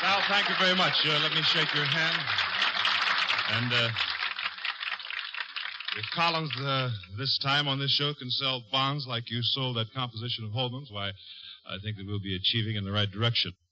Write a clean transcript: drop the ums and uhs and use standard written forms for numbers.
Al, thank you very much. Let me shake your hand. And if Collins this time on this show can sell bonds like you sold that composition of Holman's, why, I think that we'll be achieving in the right direction.